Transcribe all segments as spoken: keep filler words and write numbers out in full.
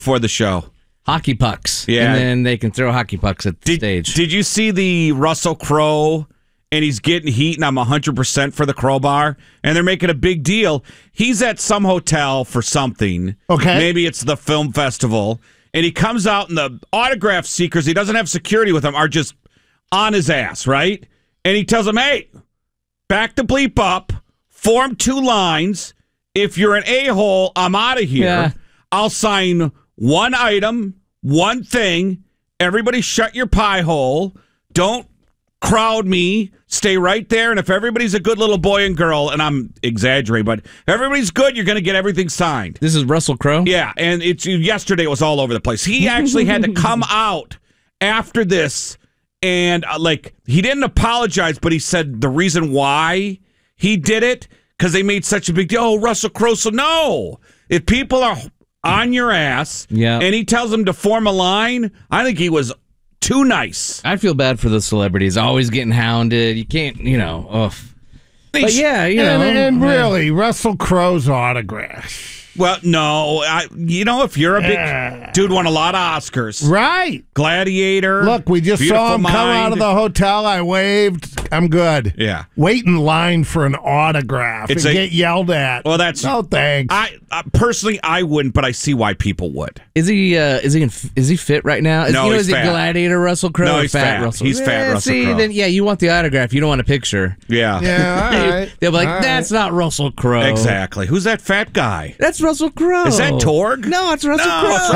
for the show? Hockey pucks. Yeah. And then they can throw hockey pucks at the did, stage. Did you see the Russell Crowe? And he's getting heat, and I'm one hundred percent for the crowbar. And they're making a big deal. He's at some hotel for something. Okay. Maybe it's the film festival. And he comes out, and the autograph seekers, he doesn't have security with him, are just on his ass, right? And he tells them, hey, back the bleep up, form two lines. If you're an a-hole, I'm out of here. Yeah. I'll sign one item, one thing. Everybody shut your pie hole. Don't crowd me. Stay right there. And if everybody's a good little boy and girl, and I'm exaggerating, but if everybody's good, you're going to get everything signed. This is Russell Crowe? Yeah, and it's yesterday it was all over the place. He actually had to come out after this, and uh, like he didn't apologize, but he said the reason why he did it, because they made such a big deal. Oh, Russell Crowe. So no, if people are on your ass, yeah. and he tells them to form a line, I think he was too nice. I feel bad for the celebrities always getting hounded. You can't, you know, ugh. But yeah, you know. And, and really, Russell Crowe's autograph. Well, no, I, you know, if you're a big Yeah. dude, won a lot of Oscars, Right. Gladiator. Look, we just Beautiful saw him come Mind. out of the hotel. I waved. I'm good. Yeah. Wait in line for an autograph It's and a- get yelled at. Well, that's no thanks. I uh, personally, I wouldn't, but I see why people would. Is he uh, is he in, is he fit right now? Is, No, you know, he's is fat. it Gladiator Russell Crowe? No, or he's fat, fat. Russell. He's fat Yeah, Russell see, Crowe. then yeah, you want the autograph. You don't want a picture. Yeah. yeah, all right. They'll be like, All right. that's not Russell Crowe. Exactly. Who's that fat guy? That's Russell Crowe. Is that Torg? No, it's Russell No, Crowe. it's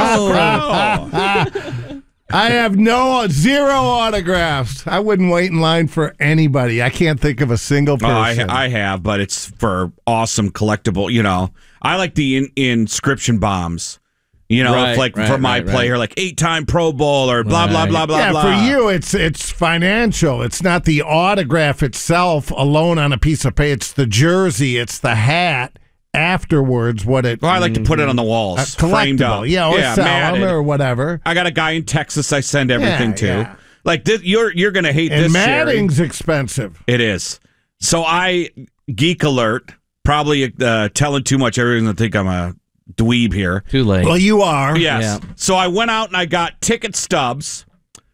Russell Crowe. I have no zero autographs. I wouldn't wait in line for anybody. I can't think of a single Oh, I, person. I have, but it's for awesome collectible. You know, I like the in, inscription bombs. You know, Right, if like right, for my right, player, right. like eight-time Pro Bowl or blah blah Right. blah blah yeah, blah. for you, it's it's financial. It's not the autograph itself alone on a piece of paper. It's the jersey. It's the hat. Afterwards, what it Well, I like to put it on the walls, uh, framed up. collectible, yeah, or sell them matted. or whatever. I got a guy in Texas I send everything Yeah, to. yeah. Like this, you're you're gonna hate And this. Sherry. matting's expensive. It is. So I geek alert. Probably uh, telling too much. Everyone's gonna think I'm a dweeb here. Too late. Well, you are. Yes. Yeah. So I went out and I got ticket stubs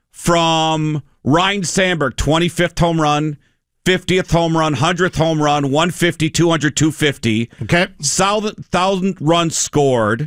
from Ryan Sandberg, twenty-fifth home run, fiftieth home run, one hundredth home run, one fifty, two hundred, two fifty. Okay. Thousand, thousand runs scored.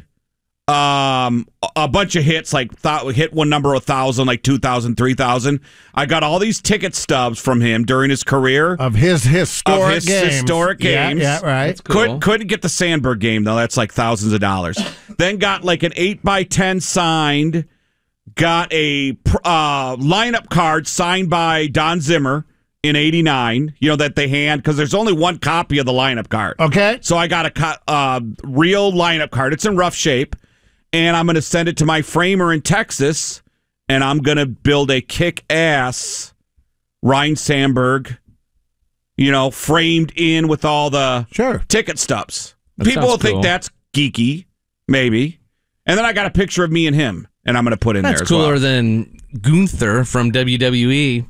Um, a bunch of hits, like th- hit one number a thousand, like two thousand, three thousand. I got all these ticket stubs from him during his career Of his historic of his games. historic Yeah, games. Yeah, right. That's cool. Could, couldn't get the Sandberg game, though. That's like thousands of dollars. Then got like an eight by ten signed. Got a uh, lineup card signed by Don Zimmer in eighty-nine. You know, that they hand, because there's only one copy of the lineup card. Okay. So I got a co- uh, real lineup card. It's in rough shape. And I'm going to send it to my framer in Texas. And I'm going to build a kick-ass Ryan Sandberg, you know, framed in with all the Sure. ticket stubs. That People sounds will think cool. that's geeky, maybe. And then I got a picture of me and him, and I'm going to put in That's there as cooler well. than Gunther from W W E.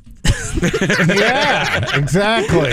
Yeah, exactly.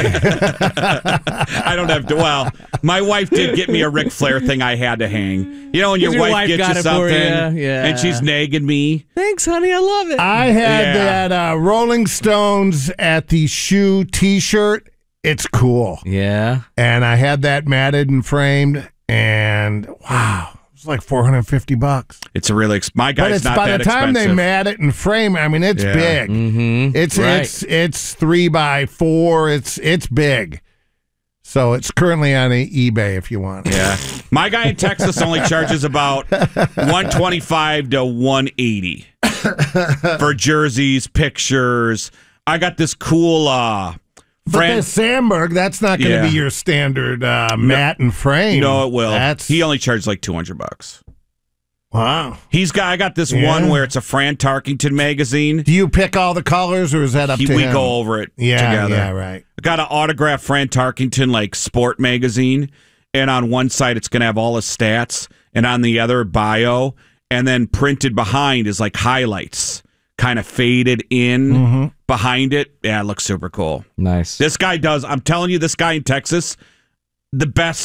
I don't have to. Well, my wife did get me a Ric Flair thing I had to hang. You know, when your, Your wife, wife gets got you it for something, you, yeah. and she's nagging me. Thanks, honey. I love it. I had Yeah. that uh, Rolling Stones at the shoe T-shirt. It's cool. yeah. And I had that matted and framed, and wow, it was like four hundred fifty bucks. It's a really ex- my guy's But it's not by that the time expensive. they mat it and frame, I mean, it's Yeah. big. Mm-hmm. It's Right. it's it's three by four. It's it's big. So it's currently on eBay if you want. Yeah, my guy in Texas only charges about one twenty-five to one eighty for jerseys, pictures. I got this cool. uh But Fran- the Sandberg, that's not going to Yeah. be your standard uh, mat and frame. No, it will. That's He only charged like two hundred bucks. wow. He's got. I got this Yeah. one where it's a Fran Tarkington magazine. Do you pick all the colors, or is that up He, to we him? go over it yeah, together. yeah, right. I got an autographed Fran Tarkington like sport magazine, and on one side it's gonna have all his stats, and on the other bio, and then printed behind is like highlights, kind of faded in Mm-hmm. behind it. Yeah, it looks super cool. Nice. This guy does. I'm telling you, this guy in Texas, the best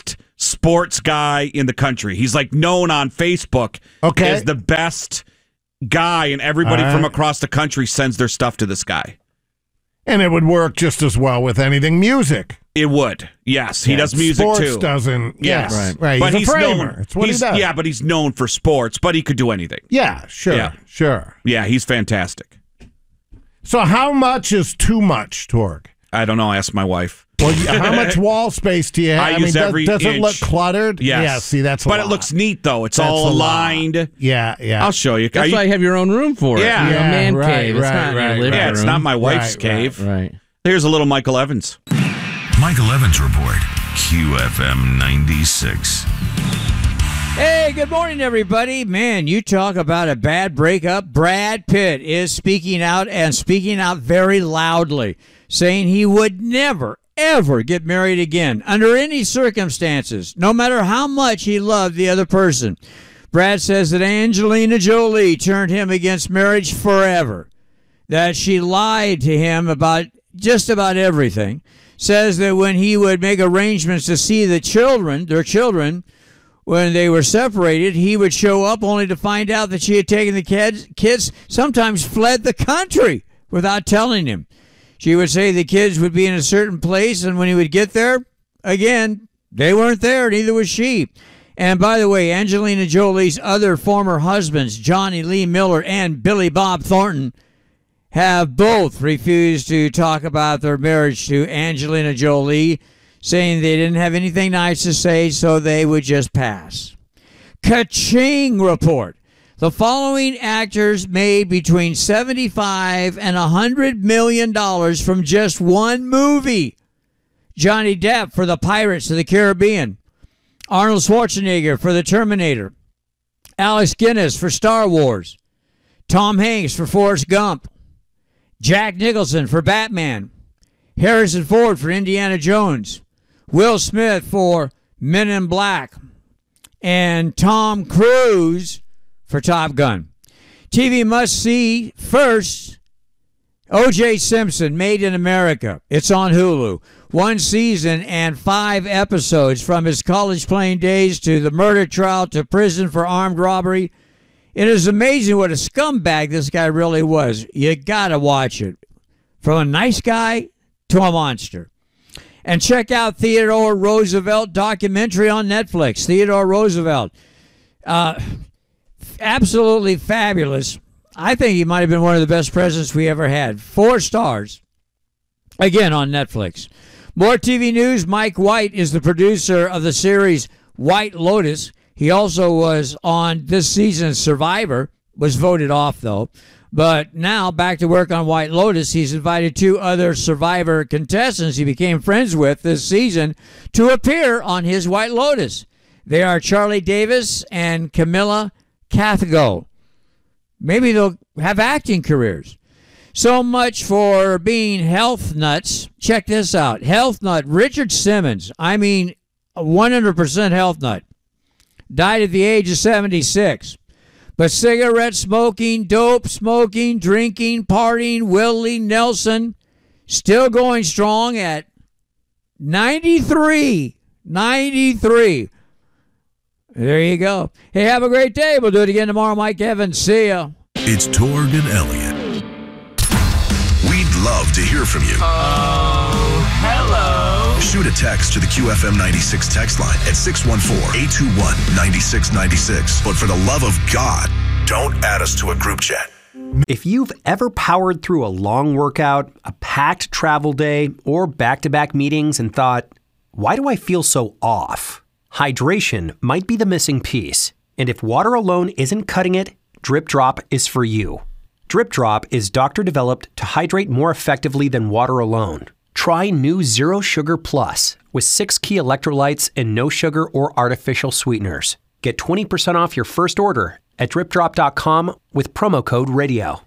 sports guy in the country. He's like known on Facebook okay. as the best guy, and everybody right. from across the country sends their stuff to this guy. And it would work just as well with anything music. It would, yes. He yeah, does music sports too. Doesn't, yes, yeah, right. right. But he's, he's a framer. known. It's what he's, he does. Yeah, but he's known for sports. But he could do anything. Yeah, sure, yeah. sure. Yeah, he's fantastic. So, how much is too much, Torg? I don't know. Ask my wife. Well, how much wall space do you have? I, I use mean, every does, does it look inch. cluttered? Yes. Yeah, see, that's a But lot. it looks neat, though. It's That's all a lot. aligned. Yeah, yeah. I'll show you. That's you, why you have your own room for it. Yeah. You know, Yeah, man right, cave. It's right, not right, your living Yeah, room. it's not my wife's Right, cave. Right. Here's a little Michael Evans. Michael Evans Report, Q F M ninety-six. Hey, good morning, everybody. Man, you talk about a bad breakup. Brad Pitt is speaking out and speaking out very loudly, saying he would never, ever get married again under any circumstances, no matter how much he loved the other person. Brad says that Angelina Jolie turned him against marriage forever, that she lied to him about just about everything, says that when he would make arrangements to see the children, their children, when they were separated, he would show up only to find out that she had taken the kids, kids sometimes fled the country without telling him. She would say the kids would be in a certain place, and when he would get there, again, they weren't there, neither was she. And by the way, Angelina Jolie's other former husbands, Johnny Lee Miller and Billy Bob Thornton, have both refused to talk about their marriage to Angelina Jolie, saying they didn't have anything nice to say, so they would just pass. Ka-ching report. The following actors made between seventy-five and one hundred million dollars from just one movie. Johnny Depp for the Pirates of the Caribbean. Arnold Schwarzenegger for the Terminator. Alex Guinness for Star Wars. Tom Hanks for Forrest Gump. Jack Nicholson for Batman. Harrison Ford for Indiana Jones. Will Smith for Men in Black. And Tom Cruise for Top Gun. T V must-see first, O J Simpson, Made in America. It's on Hulu. One season and five episodes from his college-playing days to the murder trial to prison for armed robbery. It is amazing what a scumbag this guy really was. You got to watch it. From a nice guy to a monster. And check out Theodore Roosevelt documentary on Netflix. Theodore Roosevelt. Uh, absolutely fabulous. I think he might have been one of the best presidents we ever had. Four stars. Again, on Netflix. More T V news. Mike White is the producer of the series White Lotus. He also was on this season's Survivor. Was voted off, though. But now, back to work on White Lotus, he's invited two other Survivor contestants he became friends with this season to appear on his White Lotus. They are Charlie Davis and Camilla Cathego. Maybe they'll have acting careers. So much for being health nuts. Check this out. Health nut Richard Simmons, I mean one hundred percent health nut, died at the age of seventy-six. But cigarette smoking, dope smoking, drinking, partying, Willie Nelson, still going strong at ninety-three. ninety-three. There you go. Hey, have a great day. We'll do it again tomorrow. Mike Evans. See ya. It's Torg and Elliott. We'd love to hear from you. Oh, hello. Shoot a text to the Q F M ninety-six text line at six one four, eight two one, nine six nine six. But for the love of God, don't add us to a group chat. If you've ever powered through a long workout, a packed travel day, or back-to-back meetings and thought, why do I feel so off? Hydration might be the missing piece. And if water alone isn't cutting it, Drip Drop is for you. Drip Drop is doctor-developed to hydrate more effectively than water alone. Try new Zero Sugar Plus with six key electrolytes and no sugar or artificial sweeteners. Get twenty percent off your first order at drip drop dot com with promo code radio.